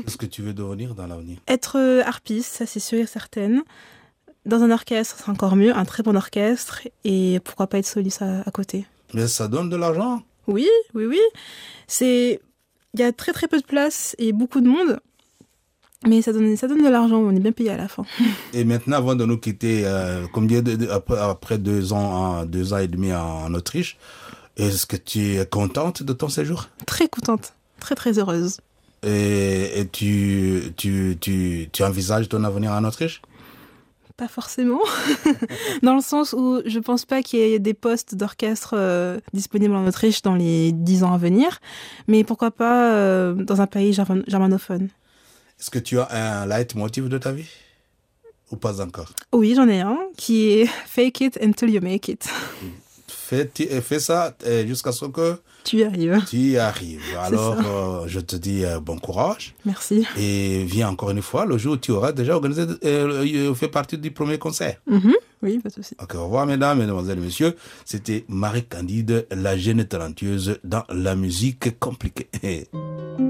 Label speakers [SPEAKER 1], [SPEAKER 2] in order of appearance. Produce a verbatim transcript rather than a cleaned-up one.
[SPEAKER 1] Qu'est-ce que tu veux devenir dans l'avenir?
[SPEAKER 2] Être euh, harpiste, ça c'est sûr et certain. Dans un orchestre, c'est encore mieux, un très bon orchestre. Et pourquoi pas être soliste à, à côté.
[SPEAKER 1] Mais ça donne de l'argent.
[SPEAKER 2] Oui, oui, oui. C'est... Il y a très très peu de place et beaucoup de monde. Mais ça donne, ça donne de l'argent, on est bien payé à la fin.
[SPEAKER 1] Et maintenant, avant de nous quitter, euh, combien de, de- après, après deux ans, hein, deux ans et demi en, en Autriche, est-ce que tu es contente de ton séjour?
[SPEAKER 2] Très contente, très très heureuse.
[SPEAKER 1] Et, et tu, tu, tu, tu envisages ton avenir en Autriche?
[SPEAKER 2] Pas forcément, dans le sens où je pense pas qu'il y ait des postes d'orchestre euh, disponibles en Autriche dans les dix ans à venir, mais pourquoi pas euh, dans un pays german- germanophone.
[SPEAKER 1] Est-ce que tu as un leitmotiv de ta vie? Ou pas encore?
[SPEAKER 2] Oui, j'en ai un qui est fake it until you make it.
[SPEAKER 1] Fais, ti- fais ça euh, jusqu'à ce que
[SPEAKER 2] Tu y arrives.
[SPEAKER 1] tu y arrives. Alors,
[SPEAKER 2] ça.
[SPEAKER 1] euh, je te dis euh, bon courage.
[SPEAKER 2] Merci.
[SPEAKER 1] Et viens encore une fois le jour où tu auras déjà organisé, euh, euh, fait partie du premier concert.
[SPEAKER 2] Mhm. Oui, pas de souci.
[SPEAKER 1] Ok, au revoir mesdames, mesdemoiselles et messieurs. C'était Marie Candide, la jeune talentueuse dans la musique compliquée.